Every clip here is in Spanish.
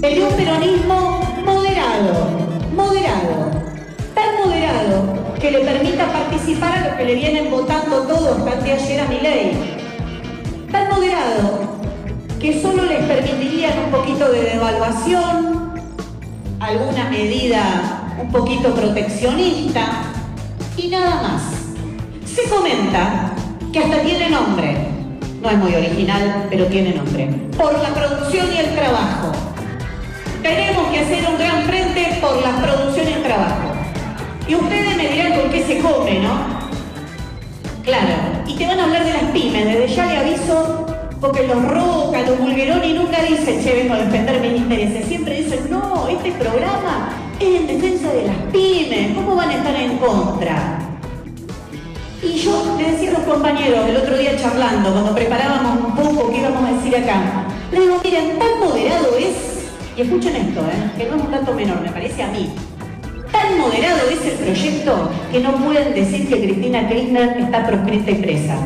el de un peronismo moderado, tan moderado que le permita participar a los que le vienen votando todos, hasta el de ayer a Milei, tan moderado que solo les permitirían un poquito de devaluación, alguna medida un poquito proteccionista y nada más. Se comenta que hasta tiene nombre, no es muy original, pero tiene nombre, por la producción y el trabajo. Tenemos que hacer un gran frente por la producción y el trabajo. Y ustedes me dirán con qué se come, ¿no? Claro, y te van a hablar de las pymes, desde ya le aviso, porque los Roca, los Bulgeroni nunca dicen, che, vengo a defender mis intereses, siempre dicen, no, este programa es en defensa de las pymes, ¿cómo van a estar en contra? Y yo le decía a los compañeros el otro día charlando, cuando preparábamos un poco qué íbamos a decir acá, le digo, miren, tan moderado es, y escuchen esto, que no es un dato menor, me parece a mí, tan moderado es el proyecto que no pueden decir que Cristina Kirchner está proscrita y presa.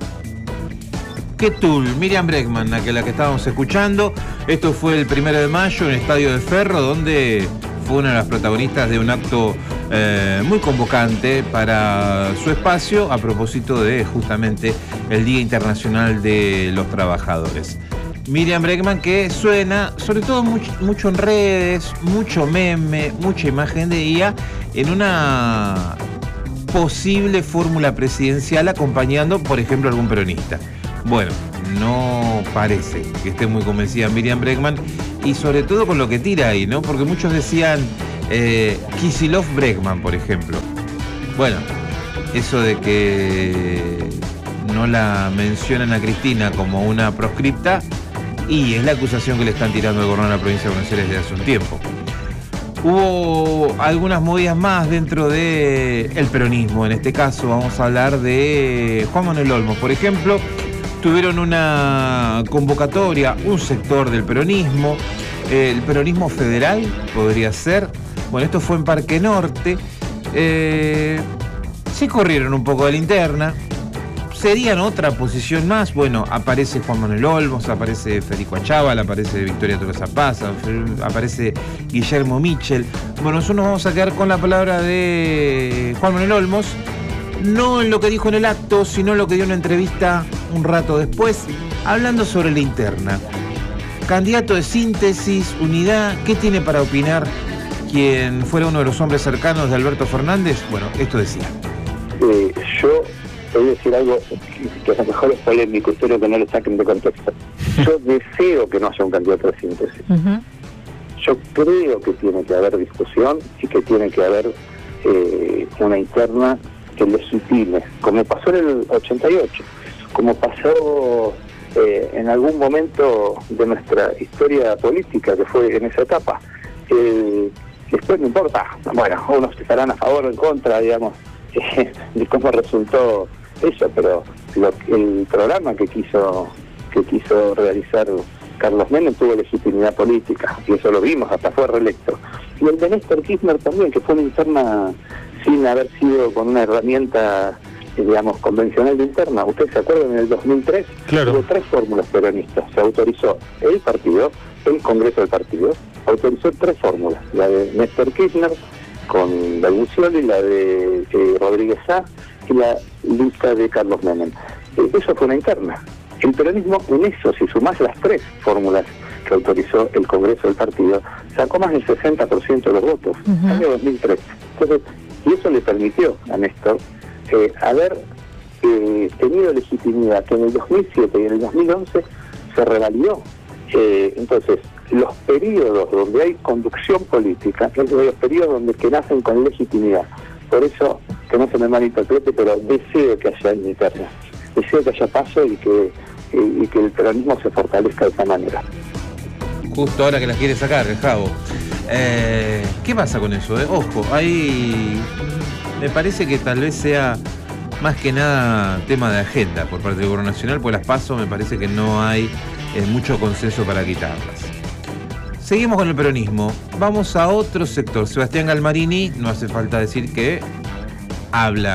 Qué tul, Miriam Bregman, la que estábamos escuchando. Esto fue el 1 de mayo en el Estadio de Ferro, donde fue una de las protagonistas de un acto muy convocante para su espacio a propósito de justamente el Día Internacional de los Trabajadores. Miriam Bregman, que suena sobre todo mucho en redes, mucho meme, mucha imagen de ella en una posible fórmula presidencial acompañando, por ejemplo, a algún peronista. Bueno, no parece que esté muy convencida Miriam Bregman y sobre todo con lo que tira ahí, ¿no? Porque muchos decían Kicillof Bregman, por ejemplo. Bueno, eso de que no la mencionan a Cristina como una proscripta y es la acusación que le están tirando al gobernador de la provincia de Buenos Aires desde hace un tiempo. Hubo algunas movidas más dentro del peronismo. En este caso vamos a hablar de Juan Manuel Olmos, por ejemplo. Tuvieron una convocatoria, un sector del peronismo, el peronismo federal podría ser. Bueno, esto fue en Parque Norte. Se corrieron un poco de la interna. Serían otra posición más. Bueno, aparece Juan Manuel Olmos, aparece Federico Achával, aparece Victoria Tolosa Paz, aparece Guillermo Michel. Bueno, nosotros nos vamos a quedar con la palabra de Juan Manuel Olmos, no en lo que dijo en el acto, sino en lo que dio en una entrevista un rato después, hablando sobre la interna. Candidato de síntesis, unidad, ¿qué tiene para opinar quien fuera uno de los hombres cercanos de Alberto Fernández? Bueno, esto decía. Yo voy a decir algo que a lo mejor es polémico, espero que no lo saquen de contexto. Yo deseo que no haya un candidato de síntesis. Yo creo que tiene que haber discusión y que tiene que haber una interna que legitime, como pasó en el 88, como pasó en algún momento de nuestra historia política, que fue en esa etapa. Después no importa, bueno, unos estarán a favor o en contra, digamos, de cómo resultó eso, pero el programa que quiso realizar Carlos Menem tuvo legitimidad política, y eso lo vimos, hasta fue reelecto. Y el de Néstor Kirchner también, que fue una interna sin haber sido con una herramienta, digamos, convencional de interna. ¿Ustedes se acuerdan? En el 2003 claro, hubo 3 fórmulas peronistas. Se autorizó el partido, el Congreso del partido, autorizó 3 fórmulas. La de Néstor Kirchner, con Berlusconi, la de Rodríguez Sá y la lista de Carlos Menem. Eso fue una interna. El peronismo en eso, si sumás las 3 fórmulas que autorizó el Congreso del partido, sacó más del 60% de los votos, en el año 2003. Entonces, y eso le permitió a Néstor haber tenido legitimidad que en el 2007 y en el 2011 se revalidó. Entonces, los periodos donde hay conducción política, son los periodos donde que nacen con legitimidad. Por eso, que no se me malinterprete, pero deseo que haya interna, deseo que haya paso y que el peronismo se fortalezca de esa manera. Justo ahora que las quiere sacar, el Javo. ¿Qué pasa con eso? Ojo, ahí me parece que tal vez sea más que nada tema de agenda por parte del Gobierno Nacional, pues las PASO me parece que no hay mucho consenso para quitarlas. Seguimos con el peronismo. Vamos a otro sector. Sebastián Galmarini, no hace falta decir que habla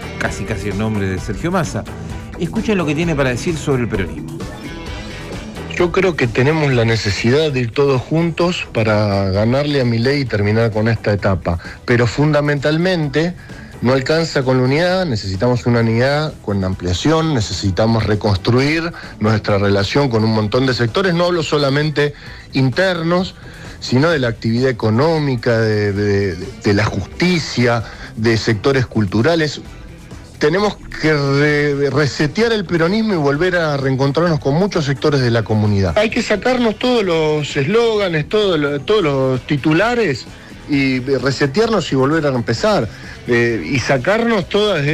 casi el nombre de Sergio Massa. Escuchen lo que tiene para decir sobre el peronismo. Yo creo que tenemos la necesidad de ir todos juntos para ganarle a Milei y terminar con esta etapa. Pero fundamentalmente no alcanza con la unidad, necesitamos una unidad con ampliación, necesitamos reconstruir nuestra relación con un montón de sectores. No hablo solamente internos, sino de la actividad económica, de la justicia, de sectores culturales. Tenemos que resetear el peronismo y volver a reencontrarnos con muchos sectores de la comunidad. Hay que sacarnos todos los eslóganes, todos los titulares y resetearnos y volver a empezar. Y sacarnos todas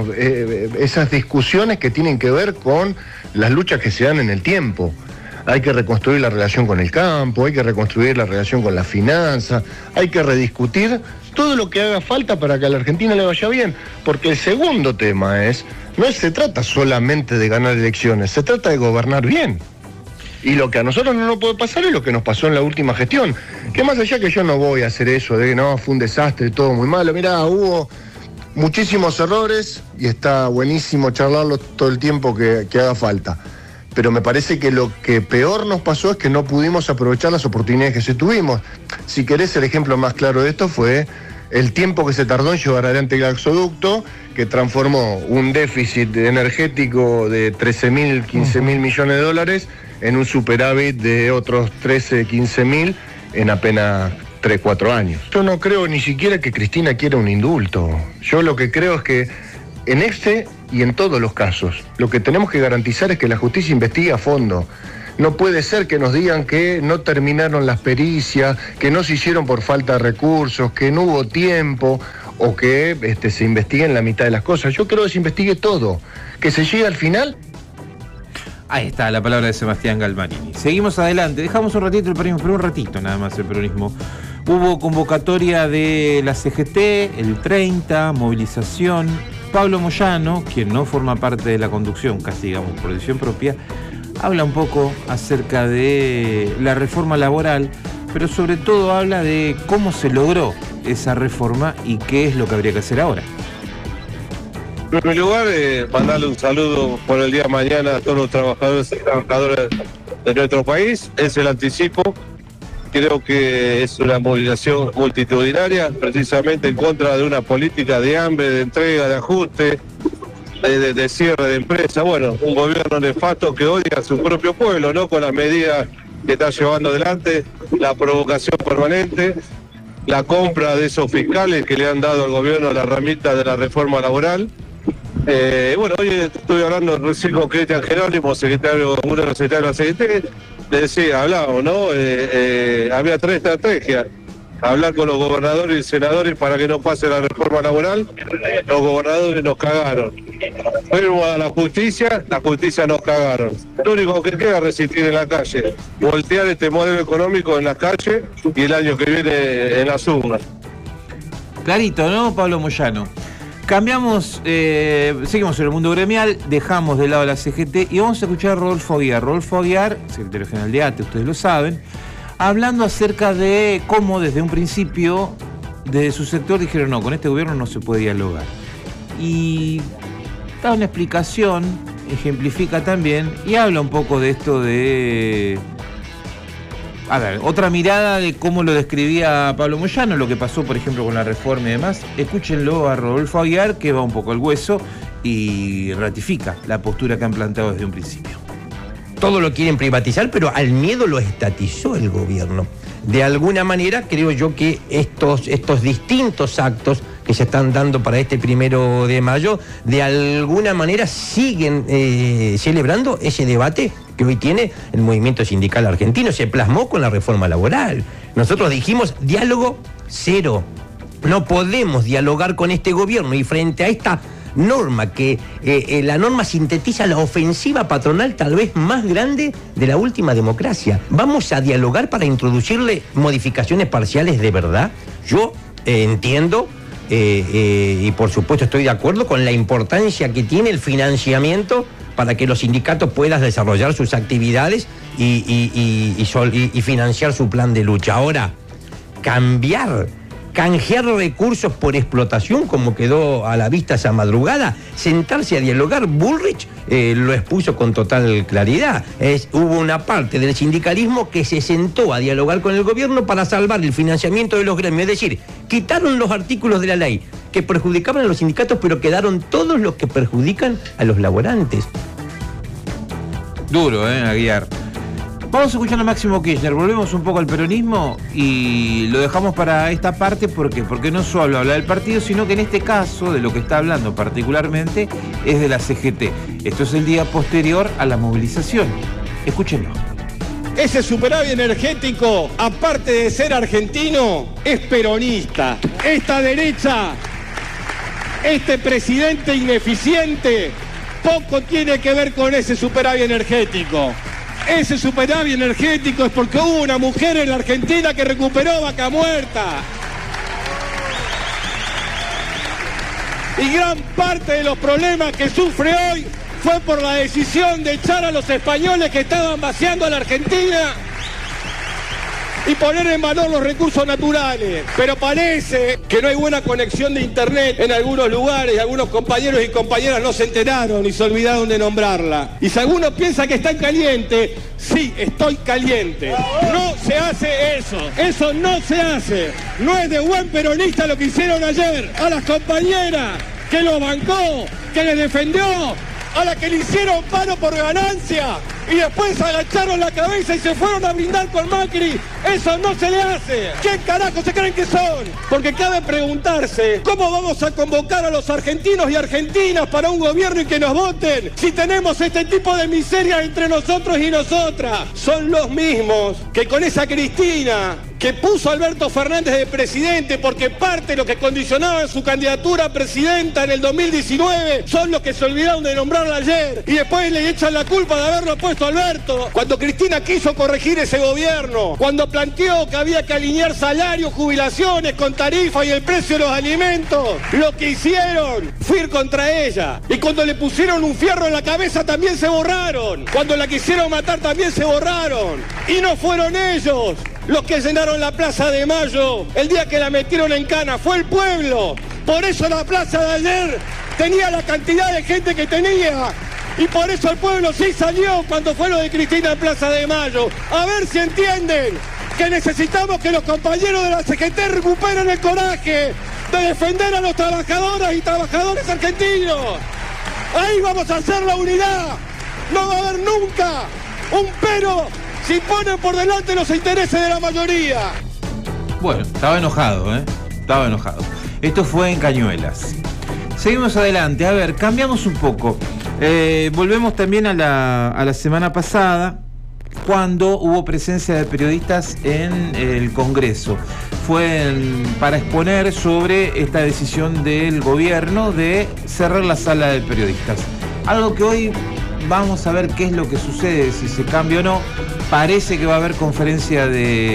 esas discusiones que tienen que ver con las luchas que se dan en el tiempo. Hay que reconstruir la relación con el campo, hay que reconstruir la relación con la finanza, hay que rediscutir todo lo que haga falta para que a la Argentina le vaya bien, porque el segundo tema no se trata solamente de ganar elecciones, se trata de gobernar bien. Y lo que a nosotros no nos puede pasar es lo que nos pasó en la última gestión, que más allá que yo no voy a hacer eso de no, fue un desastre, todo muy malo, mirá, hubo muchísimos errores y está buenísimo charlarlo todo el tiempo que haga falta. Pero me parece que lo que peor nos pasó es que no pudimos aprovechar las oportunidades que se tuvimos. Si querés, el ejemplo más claro de esto fue el tiempo que se tardó en llevar adelante el gasoducto, que transformó un déficit energético de 13.000, 15.000 millones de dólares en un superávit de otros 13, 15.000 en apenas 3, 4 años. Yo no creo ni siquiera que Cristina quiera un indulto. Yo lo que creo es que en este y en todos los casos, lo que tenemos que garantizar es que la justicia investigue a fondo. No puede ser que nos digan que no terminaron las pericias, que no se hicieron por falta de recursos, que no hubo tiempo o que se investiguen la mitad de las cosas. Yo creo que se investigue todo, que se llegue al final. Ahí está la palabra de Sebastián Galmarini. Seguimos adelante, dejamos un ratito el peronismo, pero un ratito nada más el peronismo. Hubo convocatoria de la CGT, el 30, movilización. Pablo Moyano, quien no forma parte de la conducción, casi digamos por decisión propia, habla un poco acerca de la reforma laboral, pero sobre todo habla de cómo se logró esa reforma y qué es lo que habría que hacer ahora. En primer lugar, mandarle un saludo por el día de mañana a todos los trabajadores y trabajadoras de nuestro país. Es el anticipo. Creo que es una movilización multitudinaria, precisamente en contra de una política de hambre, de entrega, de ajuste, de cierre de empresas. Bueno, un gobierno nefasto que odia a su propio pueblo, ¿no? Con las medidas que está llevando adelante, la provocación permanente, la compra de esos fiscales que le han dado al gobierno la herramienta de la reforma laboral. Bueno, hoy estuve hablando recién con Cristian Jerónimo, uno de los secretarios de la CGT, le decía, hablábamos, ¿no? Había 3 estrategias: hablar con los gobernadores y senadores para que no pase la reforma laboral. Los gobernadores nos cagaron. Fuimos a la justicia nos cagaron. Lo único que queda es resistir en la calle, voltear este modelo económico en las calles y el año que viene en las urnas. Clarito, ¿no, Pablo Moyano? Cambiamos, seguimos en el mundo gremial, dejamos de lado la CGT y vamos a escuchar a Rodolfo Aguiar. Rodolfo Aguiar, secretario general de ATE, ustedes lo saben, hablando acerca de cómo desde un principio, desde su sector dijeron no, con este gobierno no se puede dialogar. Y da una explicación, ejemplifica también y habla un poco de esto de... A ver, otra mirada de cómo lo describía Pablo Moyano, lo que pasó, por ejemplo, con la reforma y demás. Escúchenlo a Rodolfo Aguiar, que va un poco al hueso y ratifica la postura que han planteado desde un principio. Todo lo quieren privatizar, pero al miedo lo estatizó el gobierno. De alguna manera, creo yo que estos distintos actos que se están dando para este 1 de mayo, de alguna manera siguen celebrando ese debate que hoy tiene el movimiento sindical argentino. Se plasmó con la reforma laboral. Nosotros dijimos diálogo cero. No podemos dialogar con este gobierno y frente a esta norma que la norma sintetiza la ofensiva patronal tal vez más grande de la última democracia. Vamos a dialogar para introducirle modificaciones parciales de verdad. Yo entiendo y por supuesto estoy de acuerdo con la importancia que tiene el financiamiento para que los sindicatos puedan desarrollar sus actividades y financiar su plan de lucha. Ahora, cambiar canjear recursos por explotación, como quedó a la vista esa madrugada, sentarse a dialogar. Bullrich lo expuso con total claridad. Hubo una parte del sindicalismo que se sentó a dialogar con el gobierno para salvar el financiamiento de los gremios. Es decir, quitaron los artículos de la ley que perjudicaban a los sindicatos, pero quedaron todos los que perjudican a los laborantes. Duro, Aguiar. Vamos a escuchar a Máximo Kirchner, volvemos un poco al peronismo y lo dejamos para esta parte porque no solo habla del partido, sino que en este caso, de lo que está hablando particularmente, es de la CGT. Esto es el día posterior a la movilización. Escúchenlo. Ese superávit energético, aparte de ser argentino, es peronista. Esta derecha, este presidente ineficiente, poco tiene que ver con ese superávit energético. Ese superávit energético es porque hubo una mujer en la Argentina que recuperó Vaca Muerta. Y gran parte de los problemas que sufre hoy fue por la decisión de echar a los españoles que estaban vaciando a la Argentina y poner en valor los recursos naturales. Pero parece que no hay buena conexión de internet en algunos lugares y algunos compañeros y compañeras no se enteraron y se olvidaron de nombrarla. Y si alguno piensa que está en caliente, sí, estoy caliente. No se hace eso. Eso no se hace. No es de buen peronista lo que hicieron ayer. A las compañeras que lo bancó, que le defendió, a la que le hicieron paro por ganancia y después agacharon la cabeza y se fueron a brindar con Macri. Eso no se le hace. ¿Quién carajo se creen que son? Porque cabe preguntarse, ¿cómo vamos a convocar a los argentinos y argentinas para un gobierno y que nos voten si tenemos este tipo de miseria entre nosotros y nosotras? Son los mismos que con esa Cristina que puso a Alberto Fernández de presidente porque parte de lo que condicionaba su candidatura a presidenta en el 2019 son los que se olvidaron de nombrarla ayer y después le echan la culpa de haberlo puesto a Alberto cuando Cristina quiso corregir ese gobierno, cuando planteó que había que alinear salarios, jubilaciones con tarifas y el precio de los alimentos. Lo que hicieron fue ir contra ella y cuando le pusieron un fierro en la cabeza también se borraron, cuando la quisieron matar también se borraron y no fueron ellos los que llenaron la Plaza de Mayo el día que la metieron en cana, fue el pueblo. Por eso la plaza de ayer tenía la cantidad de gente que tenía y por eso el pueblo sí salió cuando fue lo de Cristina en Plaza de Mayo. A ver si entienden que necesitamos que los compañeros de la CGT recuperen el coraje de defender a los trabajadoras y trabajadores argentinos. Ahí vamos a hacer la unidad. No va a haber nunca un pero si ponen por delante los intereses de la mayoría. Bueno, estaba enojado, Estaba enojado. Esto fue en Cañuelas. Seguimos adelante. A ver, cambiamos un poco. Volvemos también a la semana pasada, cuando hubo presencia de periodistas en el Congreso. Fue para exponer sobre esta decisión del gobierno de cerrar la sala de periodistas. Algo que hoy vamos a ver qué es lo que sucede, si se cambia o no. Parece que va a haber conferencia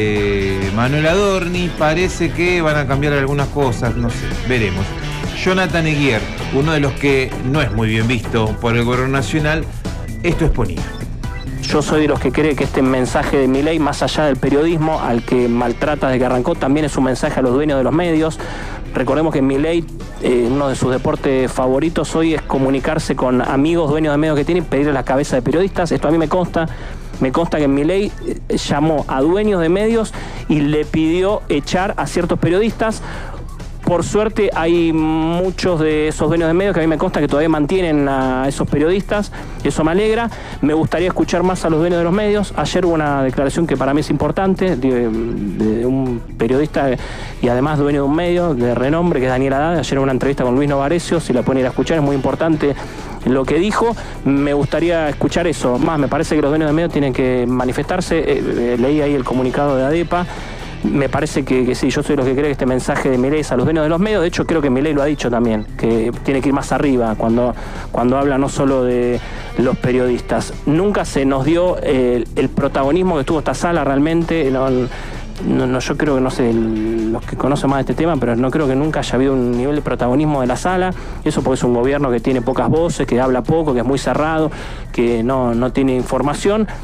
de Manuel Adorni, parece que van a cambiar algunas cosas, no sé, veremos. Jonathan Eguier, uno de los que no es muy bien visto por el gobierno nacional, esto exponía. Yo soy de los que cree que este mensaje de Milei, más allá del periodismo, al que maltrata desde que arrancó, también es un mensaje a los dueños de los medios. Recordemos que Milei, uno de sus deportes favoritos hoy es comunicarse con amigos, dueños de medios que tienen, pedirle la cabeza de periodistas. Esto a mí me consta. Me consta que Milei llamó a dueños de medios y le pidió echar a ciertos periodistas. Por suerte hay muchos de esos dueños de medios que a mí me consta que todavía mantienen a esos periodistas, y eso me alegra. Me gustaría escuchar más a los dueños de los medios. Ayer hubo una declaración que para mí es importante de un periodista y además dueño de un medio de renombre, que es Daniel Haddad. Ayer hubo una entrevista con Luis Novarecio, si la pueden ir a escuchar, es muy importante lo que dijo. Me gustaría escuchar eso. Más, me parece que los dueños de medios tienen que manifestarse. Leí ahí el comunicado de ADEPA. Me parece que sí, yo soy los que cree que este mensaje de Milei a los dueños de los medios. De hecho, creo que Milei lo ha dicho también, que tiene que ir más arriba cuando habla no solo de los periodistas. Nunca se nos dio el protagonismo que tuvo esta sala realmente. No, yo creo que, no sé, los que conocen más de este tema, pero no creo que nunca haya habido un nivel de protagonismo de la sala. Eso porque es un gobierno que tiene pocas voces, que habla poco, que es muy cerrado, que no tiene información.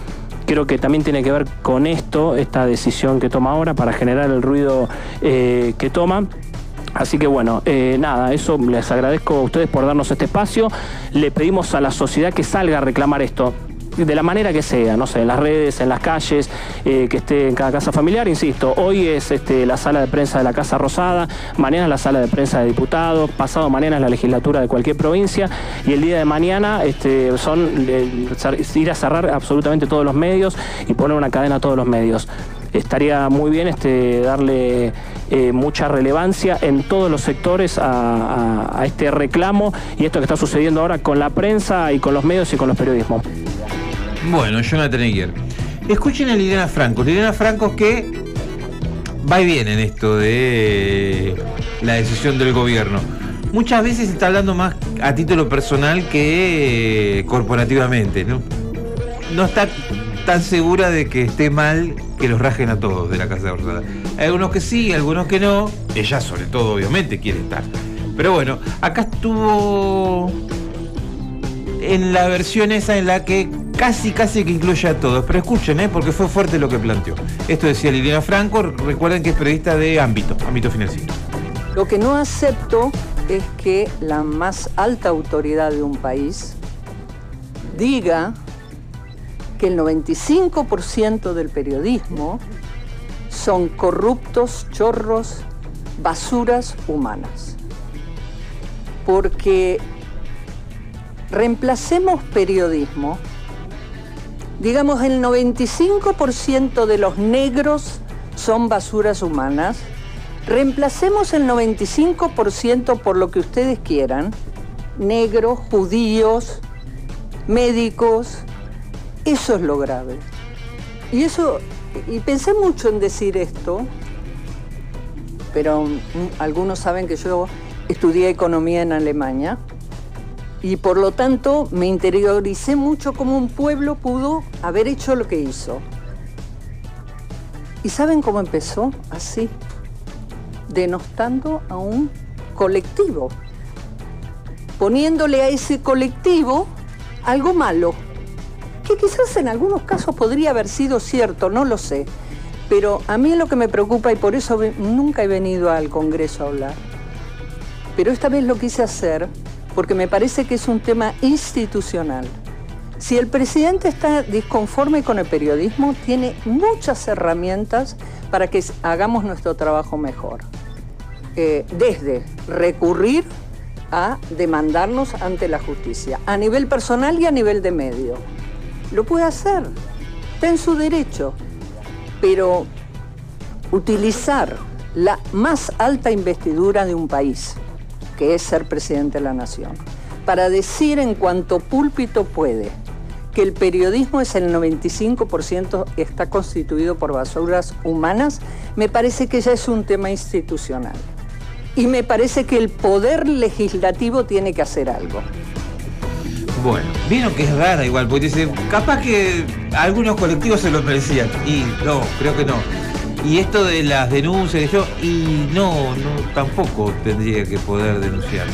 creo que también tiene que ver con esta decisión que toma ahora para generar el ruido que toma. Así que bueno, nada, eso les agradezco a ustedes por darnos este espacio. Le pedimos a la sociedad que salga a reclamar esto, de la manera que sea, no sé, en las redes, en las calles, que esté en cada casa familiar. Insisto, hoy es la sala de prensa de la Casa Rosada, mañana es la sala de prensa de diputados, pasado mañana es la legislatura de cualquier provincia, y el día de mañana son ir a cerrar absolutamente todos los medios y poner una cadena a todos los medios. Estaría muy bien darle mucha relevancia en todos los sectores a este reclamo y esto que está sucediendo ahora con la prensa y con los medios y con los periodismos. Bueno, Jonathan Eguier. Escuchen a Liliana Franco. Liliana Franco que va y viene en esto de la decisión del gobierno. Muchas veces está hablando más a título personal que corporativamente, ¿no? No está tan segura de que esté mal que los rajen a todos de la Casa Rosada. Hay algunos que sí, algunos que no. Ella sobre todo obviamente quiere estar. Pero bueno, acá estuvo en la versión esa en la que casi que incluye a todos. Pero escuchen, porque fue fuerte lo que planteó. Esto decía Liliana Franco, recuerden que es periodista de ámbito financiero. Lo que no acepto es que la más alta autoridad de un país diga que el 95% del periodismo son corruptos, chorros, basuras humanas. Porque reemplacemos periodismo, digamos el 95% de los negros son basuras humanas, reemplacemos el 95% por lo que ustedes quieran, negros, judíos, médicos. Eso es lo grave. Y pensé mucho en decir esto, pero algunos saben que yo estudié economía en Alemania y por lo tanto me interioricé mucho cómo un pueblo pudo haber hecho lo que hizo. ¿Y saben cómo empezó? Así, denostando a un colectivo, poniéndole a ese colectivo algo malo, que quizás en algunos casos podría haber sido cierto, no lo sé. Pero a mí lo que me preocupa, y por eso nunca he venido al Congreso a hablar, pero esta vez lo quise hacer porque me parece que es un tema institucional. Si el presidente está disconforme con el periodismo, tiene muchas herramientas para que hagamos nuestro trabajo mejor. Desde recurrir a demandarnos ante la justicia, a nivel personal y a nivel de medio. Lo puede hacer, está en su derecho, pero utilizar la más alta investidura de un país, que es ser presidente de la nación, para decir en cuanto púlpito puede que el periodismo es el 95% está constituido por basuras humanas, me parece que ya es un tema institucional. Y me parece que el poder legislativo tiene que hacer algo. Bueno, vieron que es rara igual, porque dice, capaz que algunos colectivos se lo merecían. Y no, creo que no. Y esto de las denuncias, no, tampoco tendría que poder denunciar.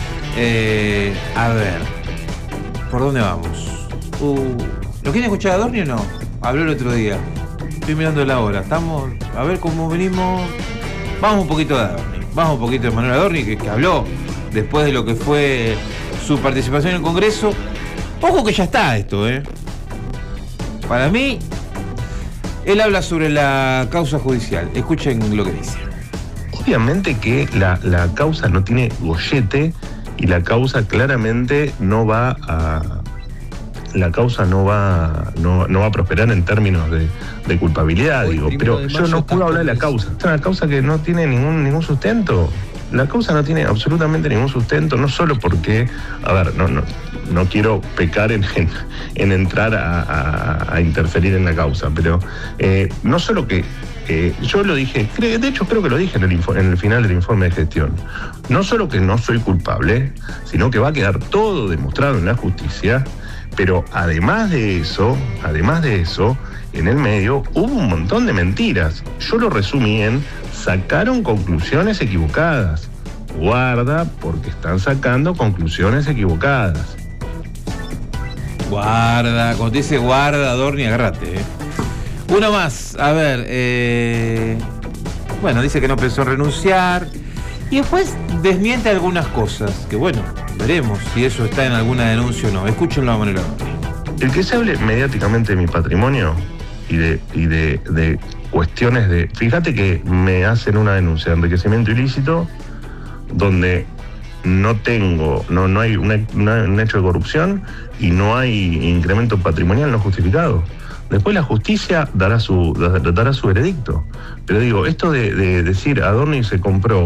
A ver, ¿por dónde vamos? ¿Lo quieren escuchar a Dorni o no? Habló el otro día. Estoy mirando la hora. Estamos, a ver cómo venimos. Vamos un poquito de Adorni. Vamos un poquito de Manuel Adorni, que habló después de lo que fue su participación en el Congreso. Ojo que ya está esto, Para mí, él habla sobre la causa judicial. Escuchen lo que dice. Obviamente que la causa no tiene gollete y la causa claramente no va a... La causa no va a prosperar en términos de culpabilidad, digo. Pero yo no puedo hablar de la causa. Es una causa que no tiene ningún sustento. La causa no tiene absolutamente ningún sustento, no solo porque, a ver, no quiero pecar en entrar a interferir en la causa, pero no solo que yo lo dije, de hecho creo que lo dije en el final del informe de gestión, no solo que no soy culpable, sino que va a quedar todo demostrado en la justicia, pero además de eso, en el medio hubo un montón de mentiras. Yo lo resumí en sacaron conclusiones equivocadas. Guarda, porque están sacando conclusiones equivocadas. Guarda, cuando te dice guarda, Adorni, agárrate. Uno más, a ver. Bueno, dice que no pensó en renunciar. Y después desmiente algunas cosas. Que bueno, veremos si eso está en alguna denuncia o no. Escúchenlo a Manuel Adorni. El que se hable mediáticamente de mi patrimonio y de cuestiones de... Fíjate que me hacen una denuncia de enriquecimiento ilícito donde no hay un hecho de corrupción y no hay incremento patrimonial no justificado. Después la justicia dará su veredicto. Pero digo, esto de decir Adorni se compró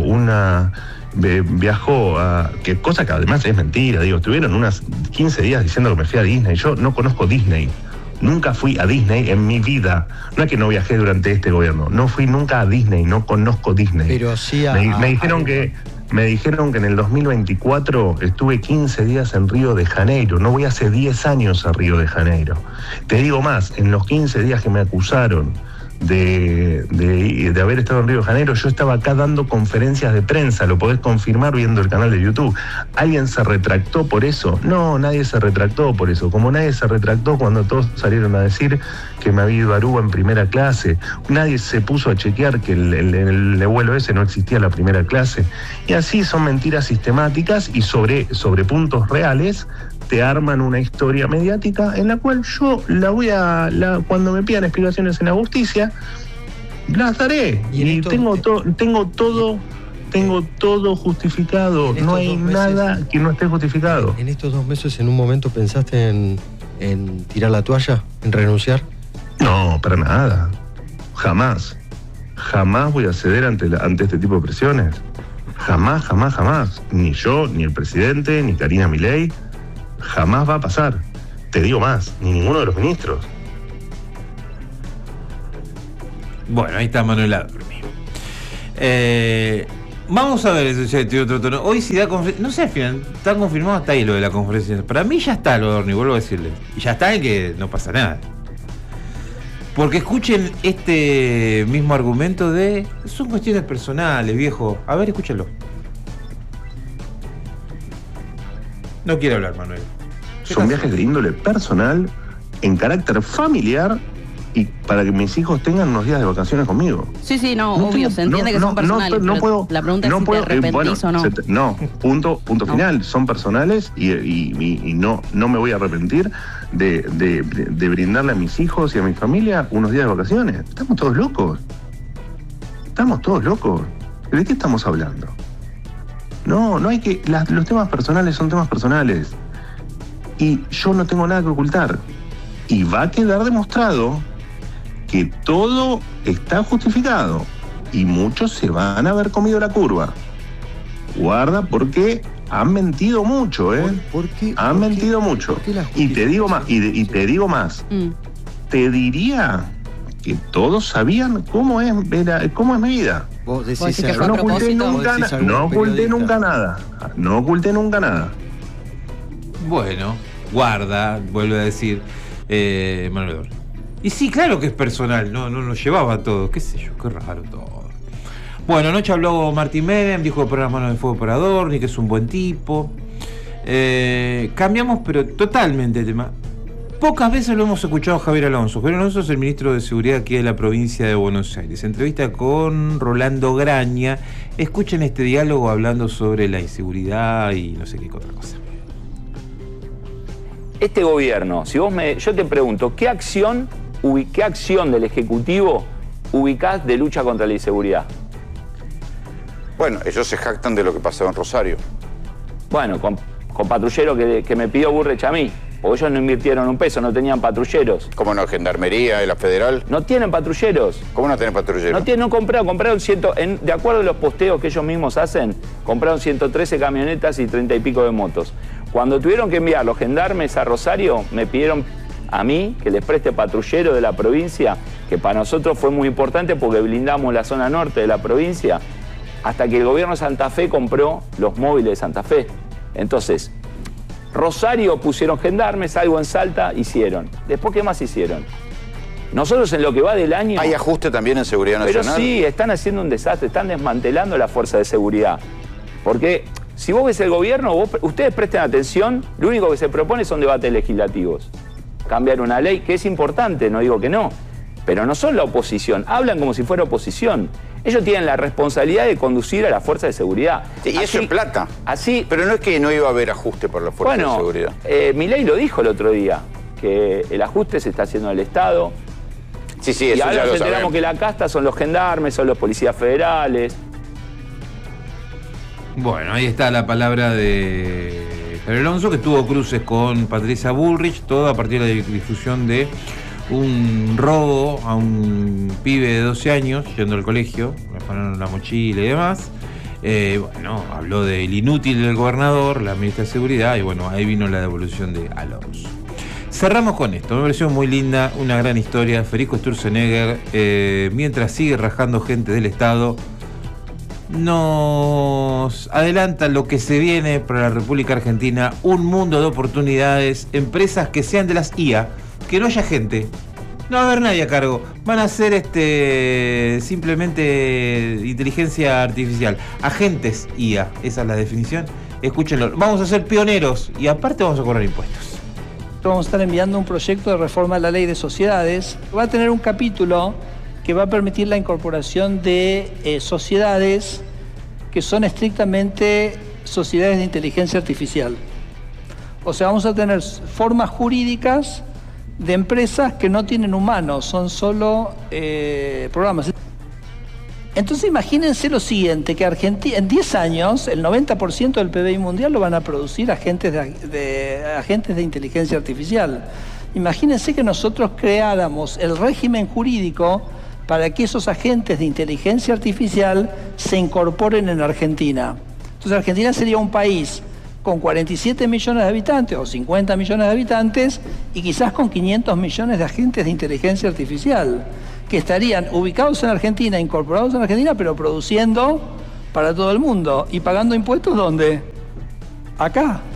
viajó a... cosa que además es mentira, digo, estuvieron unas 15 días diciendo que me fui a Disney. Yo no conozco Disney. Nunca fui a Disney en mi vida. No es que no viajé durante este gobierno. No fui nunca a Disney, no conozco Disney. Pero sí me dijeron que en el 2024 estuve 15 días en Río de Janeiro. No voy hace 10 años a Río de Janeiro. Te digo más, en los 15 días que me acusaron de haber estado en Río de Janeiro, yo estaba acá dando conferencias de prensa, lo podés confirmar viendo el canal de YouTube. ¿Alguien se retractó por eso? No, nadie se retractó por eso, como nadie se retractó cuando todos salieron a decir que me había ido a Aruba en primera clase, nadie se puso a chequear que el vuelo ese no existía en la primera clase, y así son mentiras sistemáticas y sobre puntos reales te arman una historia mediática en la cual yo cuando me pidan explicaciones en la justicia, las daré. Y tengo todo justificado. No hay nada que no esté justificado. ¿En estos 2 meses en un momento pensaste en tirar la toalla, en renunciar? No, para nada. Jamás. Jamás voy a ceder ante este tipo de presiones. Jamás. Ni yo, ni el presidente, ni Karina Milei. Jamás va a pasar. Te digo más, ni ninguno de los ministros. Bueno, ahí está Manuel Adorni. Vamos a ver ese otro tono. Hoy si da conferencia, no sé, al final, está confirmado hasta ahí lo de la conferencia. Para mí ya está lo de Adorni, vuelvo a decirle. Y ya está el que no pasa nada. Porque escuchen este mismo argumento de... Son cuestiones personales, viejo. A ver, escúchenlo. No quiero hablar, Manuel. Son viajes de índole personal, en carácter familiar y para que mis hijos tengan unos días de vacaciones conmigo. Sí, obvio, se entiende que son personales. No puedo, la pregunta es si te arrepentís o no. Punto final. Son personales y no me voy a arrepentir de brindarle a mis hijos y a mi familia unos días de vacaciones. Estamos todos locos. ¿De qué estamos hablando? No hay que... Los temas personales son temas personales. Y yo no tengo nada que ocultar. Y va a quedar demostrado que todo está justificado. Y muchos se van a haber comido la curva. Guarda, porque han mentido mucho, ¿eh? ¿Por qué? Han mentido mucho. Y te digo más, Te diría que todos sabían cómo es mi vida. Vos decís que no oculté nunca nada. Bueno, guarda, vuelve a decir Manuel Adorni. Y sí, claro que es personal, no lo llevaba todo, qué sé yo, qué raro todo. Bueno, anoche habló Martín Menem, dijo que poner las manos en fuego por Adorni, que es un buen tipo. Cambiamos, pero totalmente de tema. Pocas veces lo hemos escuchado a Javier Alonso. Javier Alonso es el ministro de Seguridad aquí de la provincia de Buenos Aires. Entrevista con Rolando Graña. Escuchen este diálogo hablando sobre la inseguridad y no sé qué otra cosa. Este gobierno, yo te pregunto, ¿qué acción del Ejecutivo ubicás de lucha contra la inseguridad? Bueno, ellos se jactan de lo que pasó en Rosario. Bueno, con patrullero que me pidió Burrich a mí. Porque ellos no invirtieron un peso, no tenían patrulleros. ¿Cómo no? ¿Gendarmería y la Federal? No tienen patrulleros. ¿Cómo no tienen patrulleros? No compraron de acuerdo a los posteos que ellos mismos hacen, compraron 113 camionetas y 30 y pico de motos. Cuando tuvieron que enviar los gendarmes a Rosario, me pidieron a mí que les preste patrullero de la provincia, que para nosotros fue muy importante porque blindamos la zona norte de la provincia, hasta que el gobierno de Santa Fe compró los móviles de Santa Fe. Entonces, Rosario pusieron gendarmes, algo en Salta hicieron. Después, ¿qué más hicieron? Nosotros en lo que va del año... ¿Hay ajuste también en seguridad nacional? Pero sí, están haciendo un desastre, están desmantelando la fuerza de seguridad. Porque Si vos ves el gobierno, ustedes presten atención, lo único que se propone son debates legislativos. Cambiar una ley, que es importante, no digo que no, pero no son la oposición, hablan como si fuera oposición. Ellos tienen la responsabilidad de conducir a la fuerza de seguridad. Sí, y eso es plata. Así, pero no es que no iba a haber ajuste por la fuerza de seguridad. Milei lo dijo el otro día, que el ajuste se está haciendo en el Estado. Sí, eso y ahora ya nos lo enteramos sabemos. que la casta son los gendarmes, son los policías federales. Bueno, ahí está la palabra de Javier Alonso, que tuvo cruces con Patricia Bullrich, todo a partir de la difusión de un robo a un pibe de 12 años yendo al colegio, le afanaron la mochila y demás. Bueno, habló del inútil del gobernador, la ministra de Seguridad, y bueno, ahí vino la devolución de Alonso. Cerramos con esto, me pareció muy linda, una gran historia. Federico Sturzenegger, mientras sigue rajando gente del Estado, nos adelanta lo que se viene para la República Argentina, un mundo de oportunidades, empresas que sean de las IA, que no haya gente, no va a haber nadie a cargo, van a ser simplemente inteligencia artificial, agentes IA, esa es la definición, escúchenlo, vamos a ser pioneros y aparte vamos a cobrar impuestos. Vamos a estar enviando un proyecto de reforma a la ley de sociedades, va a tener un capítulo que va a permitir la incorporación de sociedades que son estrictamente sociedades de inteligencia artificial. O sea, vamos a tener formas jurídicas de empresas que no tienen humanos, son solo programas. Entonces imagínense lo siguiente, que Argentina, en 10 años, el 90% del PBI mundial lo van a producir agentes de inteligencia artificial. Imagínense que nosotros creáramos el régimen jurídico para que esos agentes de inteligencia artificial se incorporen en Argentina. Entonces Argentina sería un país con 47 millones de habitantes o 50 millones de habitantes y quizás con 500 millones de agentes de inteligencia artificial que estarían ubicados en Argentina, incorporados en Argentina, pero produciendo para todo el mundo y pagando impuestos ¿dónde? Acá.